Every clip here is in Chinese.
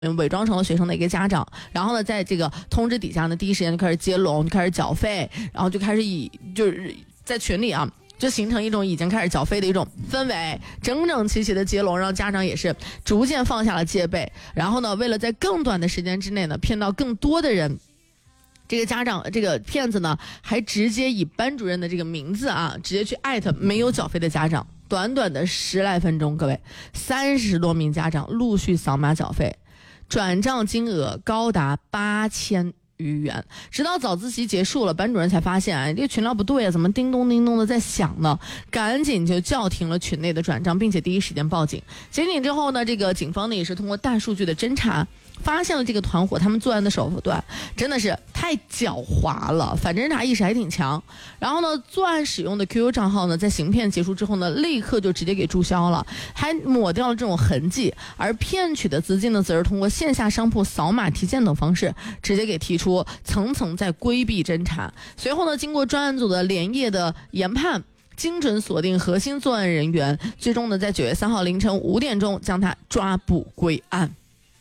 伪装成了学生的一个家长，然后呢，在这个通知底下呢，第一时间就开始接龙，就开始缴费，然后就开始就是在群里啊，就形成一种已经开始缴费的一种氛围，整整齐齐的接龙，让家长也是逐渐放下了戒备。然后呢，为了在更短的时间之内呢，骗到更多的人。这个家长，这个骗子呢，还直接以班主任的这个名字啊，直接去艾特没有缴费的家长。短短的10来分钟，各位，30多名家长陆续扫码缴费，转账金额高达8000余元。直到早自习结束了，班主任才发现，哎，这个群聊不对啊，怎么叮咚叮咚的在响呢？赶紧就叫停了群内的转账，并且第一时间报警。检警之后呢，这个警方呢也是通过大数据的侦查，发现了这个团伙他们作案的手段真的是太狡猾了，反侦查意识还挺强。然后呢，作案使用的 QQ 账号呢，在行骗结束之后呢，立刻就直接给注销了，还抹掉了这种痕迹。而骗取的资金呢，则是通过线下商铺扫码提现等方式，直接给提出，层层在规避侦查。随后呢，经过专案组的连夜的研判，精准锁定核心作案人员，最终呢，在9月3号凌晨5点钟将他抓捕归案。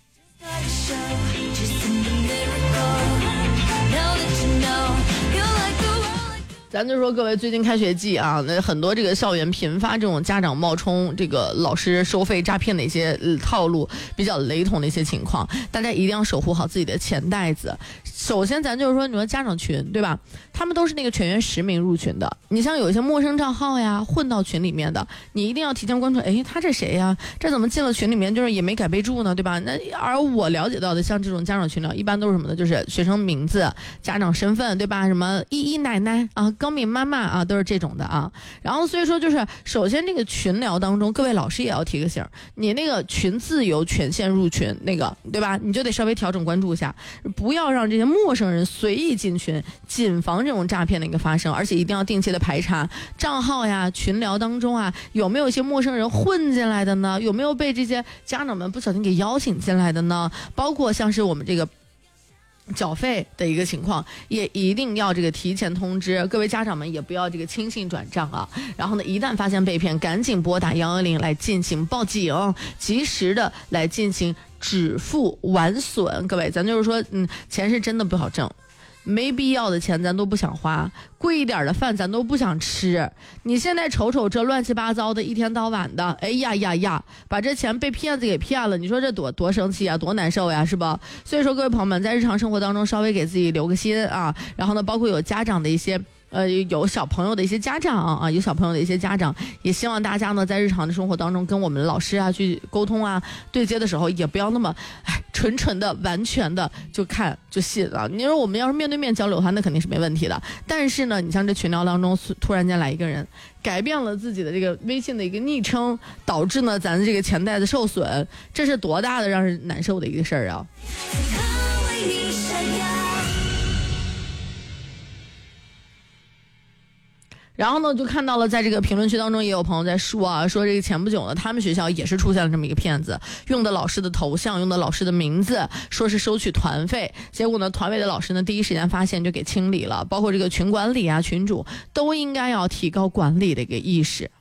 咱就说各位，最近开学季啊，那很多这个校园频发这种家长冒充这个老师收费诈骗的一些套路，比较雷同的一些情况，大家一定要守护好自己的钱袋子。首先咱就是说，你说家长群对吧，他们都是那个全员实名入群的，你像有一些陌生账号呀混到群里面的，你一定要提前关注，哎，他这谁呀，这怎么进了群里面就是也没改备注呢，对吧？那而我了解到的像这种家长群聊一般都是什么呢，就是学生名字、家长身份对吧，什么依依奶奶啊、高敏妈妈啊，都是这种的啊。然后所以说就是首先这个群聊当中，各位老师也要提个醒，你那个群自由权限入群那个对吧，你就得稍微调整关注一下，不要让这些陌生人随意进群，谨防这种诈骗的一个发生。而且一定要定期的排查账号呀、群聊当中啊，有没有一些陌生人混进来的呢？有没有被这些家长们不小心给邀请进来的呢？包括像是我们这个缴费的一个情况，也一定要这个提前通知各位家长们，也不要这个轻信转账啊。然后呢，一旦发现被骗，赶紧拨打110来进行报警，及时的来进行止付完损。各位，咱就是说，钱是真的不好挣。没必要的钱咱都不想花，贵一点的饭咱都不想吃。你现在瞅瞅这乱七八糟的，一天到晚的，哎呀呀呀，把这钱被骗子给骗了，你说这多生气啊，多难受呀，是吧？所以说各位朋友们，在日常生活当中稍微给自己留个心啊。然后呢，包括有家长的一些有小朋友的一些家长啊，有小朋友的一些家长，也希望大家呢在日常的生活当中跟我们老师啊去沟通啊对接的时候，也不要那么纯的完全的就看就信啊。你说我们要是面对面交流的话，那肯定是没问题的。但是呢，你像这群聊当中突然间来一个人改变了自己的这个微信的一个昵称，导致呢咱这个钱袋子受损，这是多大的让人难受的一个事儿啊。然后呢，就看到了在这个评论区当中也有朋友在说这个前不久呢，他们学校也是出现了这么一个骗子，用的老师的头像，用的老师的名字，说是收取团费。结果呢，团委的老师呢第一时间发现就给清理了，包括这个群管理啊、群主都应该要提高管理的一个意识。